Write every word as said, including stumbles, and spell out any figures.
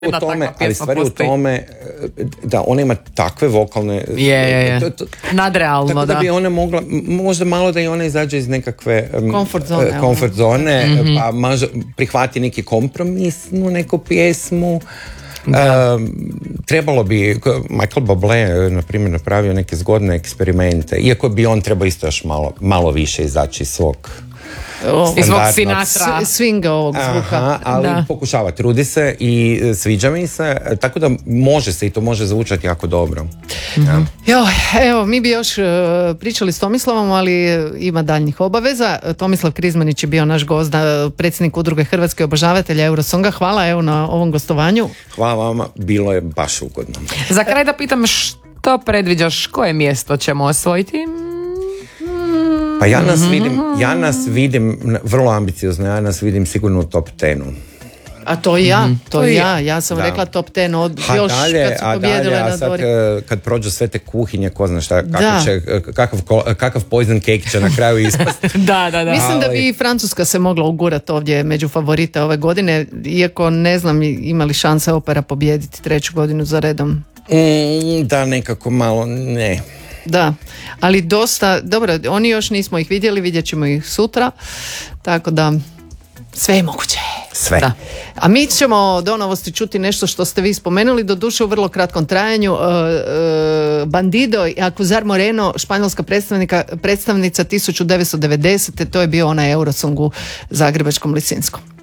u tome, ali stvari u tome da ona ima takve vokalne je, je, je. To, to, nadrealno, tako da, da bi ona mogla, možda malo da i ona izađe iz nekakve komfort zone, komfort zone mm-hmm. pa možda prihvati neki kompromisnu neku pjesmu. Uh, trebalo bi, Michael Bublé na primjer napravio neke zgodne eksperimente, iako bi on trebao isto još malo, malo više izaći iz svog iz svog Sinatra swinga ovog zvuka. Aha, ali da. Pokušava, trudi se i sviđa mi se, tako da može se i to može zvučati jako dobro. Mm-hmm. Ja. Jo, evo, mi bi još uh, pričali s Tomislavom, ali ima daljnjih obaveza. Tomislav Krizmanić je bio naš gost, predsjednik Udruge Hrvatske obožavatelja Eurosonga. Hvala evo na ovom gostovanju. Hvala vama, bilo je baš ugodno. Za kraj da pitam, što predviđaš, koje mjesto ćemo osvojiti? Pa ja nas vidim, ja nas vidim vrlo ambiciozno, ja nas vidim sigurno u top tenu. A to i ja, to i ja, ja sam da. rekla top ten od a još dalje, kad su pobjedile na Dori. A sad kad prođu sve te kuhinje, ko zna šta, kako će, kakav, kakav poison cake će na kraju ispasti. da, da, da. Mislim da bi i Francuska se mogla ugurati ovdje među favorite ove godine, iako ne znam imali šanse opera pobijediti treću godinu za redom. Mm, da, nekako malo, ne. Da, ali dosta, dobro, oni još nismo ih vidjeli, vidjet ćemo ih sutra, tako da sve je moguće. Sve. Da. A mi ćemo do novosti čuti nešto što ste vi spomenuli, doduše u vrlo kratkom trajanju. Uh, uh, Bandido i Acuzar Moreno, španjolska predstavnika, predstavnica tisuću devetsto devedesete. To je bio onaj Eurosong u Zagrebačkom Lisinskom.